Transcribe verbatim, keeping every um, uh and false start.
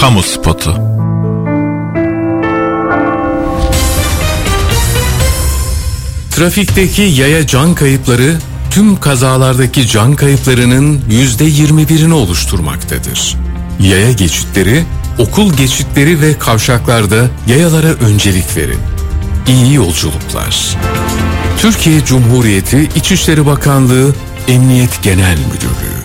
Kamu spotu. Trafikteki yaya can kayıpları tüm kazalardaki can kayıplarının yüzde yirmi birini oluşturmaktadır. Yaya geçitleri, okul geçitleri ve kavşaklarda yayalara öncelik verin. İyi yolculuklar. Türkiye Cumhuriyeti İçişleri Bakanlığı Emniyet Genel Müdürlüğü.